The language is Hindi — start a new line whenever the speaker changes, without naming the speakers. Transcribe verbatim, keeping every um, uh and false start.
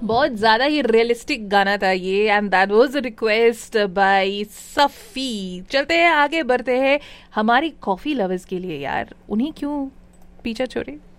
बहुत ज्यादा ही रियलिस्टिक गाना था ये, and that was a request bye Safi. चलते हैं आगे, बढ़ते हैं हमारी कॉफी लवर्स के लिए यार, उन्हें क्यों पीछा छोड़े।